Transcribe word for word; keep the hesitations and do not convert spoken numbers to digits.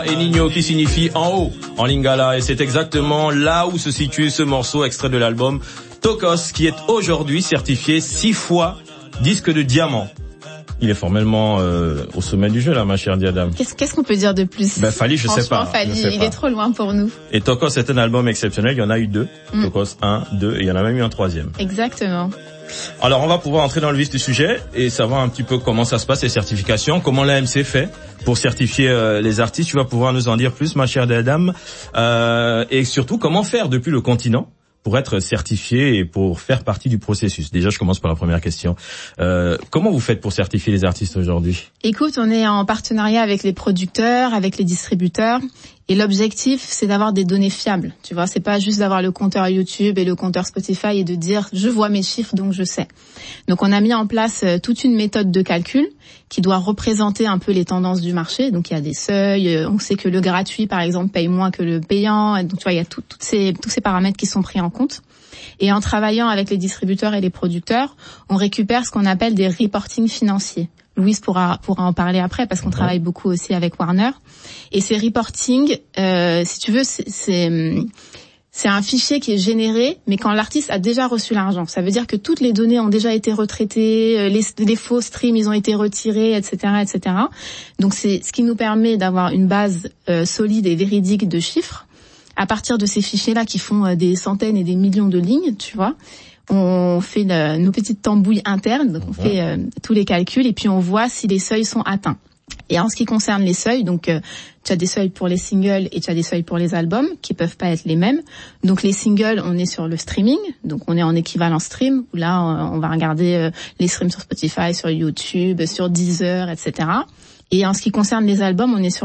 Et Nino qui signifie en haut en lingala, et c'est exactement là où se situe ce morceau extrait de l'album Tokos, qui est aujourd'hui certifié six fois disque de diamant. Il est formellement euh, au sommet du jeu là, ma chère Diadam. Qu'est-ce, qu'est-ce qu'on peut dire de plus? Ben Fali, je sais pas. Fali, je sais il pas. est trop loin pour nous. Et Tokos c'est un album exceptionnel, il y en a eu deux. Mm. Tokos un, deux, et il y en a même eu un troisième. Exactement. Alors on va pouvoir entrer dans le vif du sujet et savoir un petit peu comment ça se passe, les certifications, comment l'A M C fait pour certifier euh, les artistes. Tu vas pouvoir nous en dire plus, ma chère Diadam, euh, et surtout comment faire depuis le continent pour être certifié et pour faire partie du processus. Déjà, je commence par la première question. Euh, comment vous faites pour certifier les artistes aujourd'hui? Écoute, on est en partenariat avec les producteurs, avec les distributeurs. Et l'objectif, c'est d'avoir des données fiables. Tu vois, c'est pas juste d'avoir le compteur YouTube et le compteur Spotify et de dire je vois mes chiffres donc je sais. Donc on a mis en place toute une méthode de calcul qui doit représenter un peu les tendances du marché. Donc il y a des seuils, on sait que le gratuit par exemple paye moins que le payant. Donc tu vois, il y a tout, toutes ces, tous ces paramètres qui sont pris en compte. Et en travaillant avec les distributeurs et les producteurs, on récupère ce qu'on appelle des reportings financiers. Louise pourra, pourra en parler après parce qu'on ouais. travaille beaucoup aussi avec Warner. Et ces reportings, euh, si tu veux, c'est, c'est, c'est un fichier qui est généré, mais quand l'artiste a déjà reçu l'argent. Ça veut dire que toutes les données ont déjà été retraitées, les, les faux streams, ils ont été retirés, et cetera, et cetera. Donc c'est ce qui nous permet d'avoir une base euh, solide et véridique de chiffres. À partir de ces fichiers-là qui font euh, des centaines et des millions de lignes, tu vois, on fait le, nos petites tambouilles internes, donc on fait euh, tous les calculs et puis on voit si les seuils sont atteints. Et en ce qui concerne les seuils, donc euh, tu as des seuils pour les singles et tu as des seuils pour les albums qui peuvent pas être les mêmes. Donc les singles, on est sur le streaming, donc on est en équivalent stream, où là on, on va regarder euh, les streams sur Spotify, sur YouTube, sur Deezer, et cetera. Et en ce qui concerne les albums, on est sur